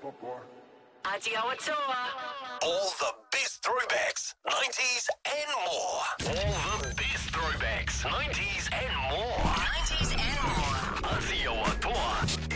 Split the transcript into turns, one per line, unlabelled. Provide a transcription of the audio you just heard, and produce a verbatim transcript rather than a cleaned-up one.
Adio Atoa.
All the best throwbacks, nineties and more. All the best throwbacks, nineties